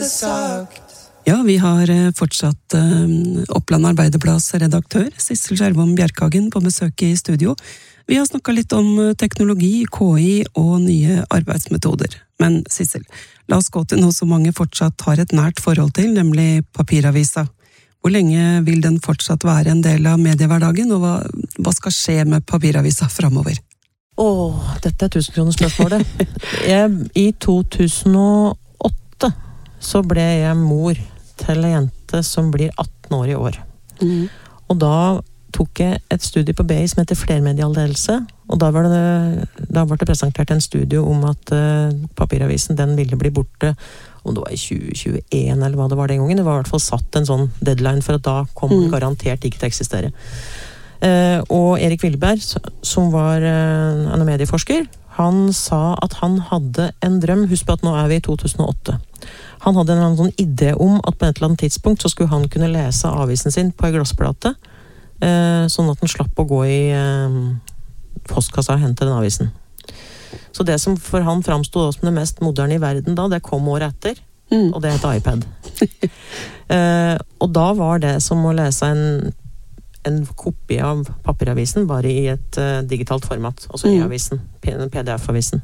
Ja, vi har fortsatt Oppland Arbeiderblads redaktør, Sissel Skjervom Bjerkhagen, på besøk i studio. Vi har snakket litt om teknologi, KI og nye arbeidsmetoder. Men Sissel, la oss gå til noe som mange fortsatt har et nært forhold til, nemlig papiravisa. Hvor lenge vil den fortsatt være en del av mediehverdagen, og hva skal skje med papiravisa fremover? Dette 1000-kronersspørsmålet. I 2008 så ble jeg mor til en jente som blir 18 år i år. Og da tok jeg et studie på BI som heter flermedial ledelse, og da var det presentert en studie om at papiravisen den ville bli borte, om det var i 2021 eller hva det var den gangen. Det var i hvert fall satt en sånn deadline for at da kom den garantert ikke til å eksistere. Og Erik Willeberg, som var en medieforsker, han sa at han hadde en drøm. Husk på at nå vi i 2008. Han hadde en sånn idé om at på et eller annet tidspunkt så skulle han kunne lese avisen sin på en glassplate, sånn at han slapp å gå i postkassa og hente den avisen. Så det som for han framstod som det mest moderne i verden da, det kom året etter, og det het iPad. Og da var det som å lese en kopi av papiravisen, bare i et digitalt format, altså e-avisen, PDF-avisen.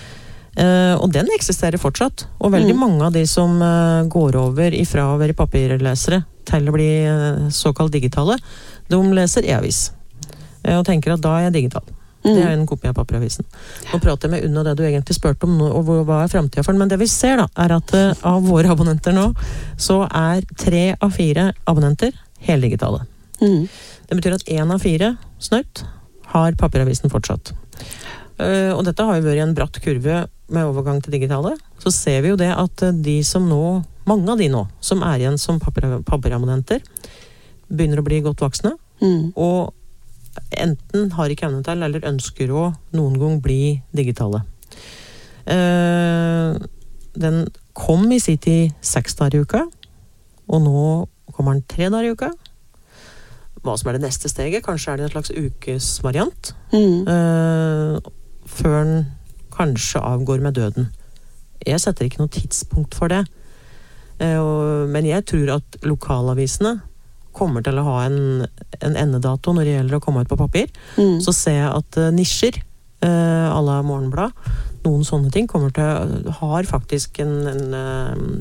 Og den eksisterer fortsatt, og veldig mange av de som går over ifra å være papirlesere til å bli såkalt digitale, de leser e-avis, og tenker at da jeg digital. Det en kopi av papiravisen. Nå prater jeg med unna det du egentlig spørte om nå, og hva fremtiden for, men det vi ser da, at av våre abonnenter nå, så 3 av 4 abonnenter heldigitale. Det betyr at 1 av 4 snøyt har papiravisen fortsatt. Og dette har jo vært en bratt kurve med overgang til digitale. Så ser vi jo det at de som nå, mange av de nå, som igjen som papirabonnenter, begynner å bli godt voksne, og enten har ikke evne til, eller ønsker å noen gang bli digitale. Den kom i sin tid 6 dager i uka, og nå kommer den 3 dager i uka. Hva som det neste steget, kanskje det en slags ukesvariant, før den kanskje avgår med døden. Jeg setter ikke noe tidspunkt for det, men jeg tror at lokalavisene kommer til å ha en endedato når det gjelder å komme ut på papir. Så ser jeg at nisjer, à la Morgenblad, noen sånne ting har faktisk en